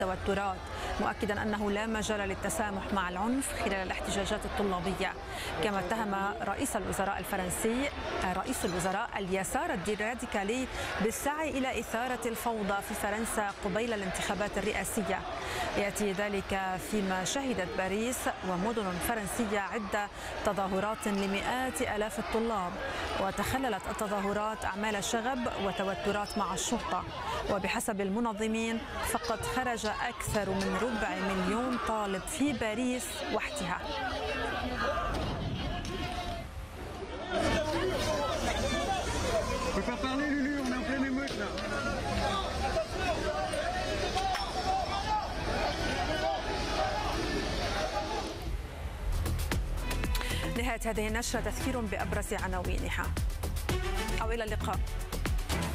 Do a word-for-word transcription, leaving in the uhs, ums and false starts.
التوترات، مؤكدا أنه لا مجال للتسامح مع العنف خلال الاحتجاجات الطلابية. كما اتهم رئيس الوزراء الفرنسي رئيس الوزراء اليسار الراديكالي بالسعي إلى إثارة الفوضى في فرنسا قبيل الانتخابات الرئاسية. يأتي ذلك فيما شهدت باريس ومدن فرنسية عدة تظاهرات لمئات آلاف الطلاب، وتخللت التظاهرات أعمال شغب وتوترات مع الشرطة. وبحسب المنظمين فقد خرج أكثر من ربع مليون طالب في باريس وحدها. نهاية هذه النشرة تذكير بأبرز عناوينها، أو إلى اللقاء.